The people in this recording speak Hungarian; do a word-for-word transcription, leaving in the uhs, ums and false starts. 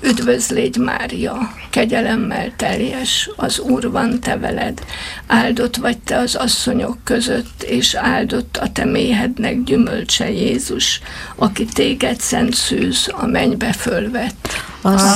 Üdvözlégy Mária, kegyelemmel teljes, az Úr van te veled, áldott vagy te az asszonyok között, és áldott a te méhednek gyümölcse Jézus, aki téged szent szűz a mennybe fölvett.